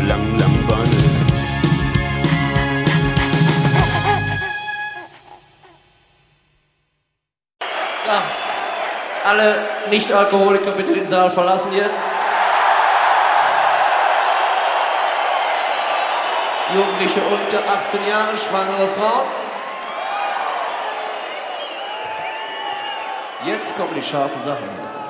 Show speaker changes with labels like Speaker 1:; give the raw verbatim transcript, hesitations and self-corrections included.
Speaker 1: langen, langen Beine.
Speaker 2: So, alle Nicht-Alkoholiker bitte den Saal verlassen jetzt. Jugendliche unter achtzehn Jahre, schwangere Frauen. Jetzt kommen die scharfen Sachen hier.